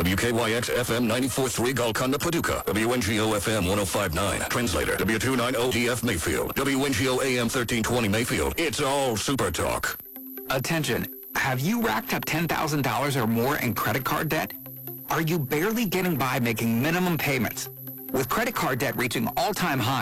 WKYX FM 94.3 Golconda, Paducah. WNGO FM 105.9. Translator, W290DF Mayfield. WNGO AM 1320 Mayfield. It's all Super Talk. Attention. Have you racked up $10,000 or more in credit card debt? Are you barely getting by making minimum payments? With credit card debt reaching all-time highs,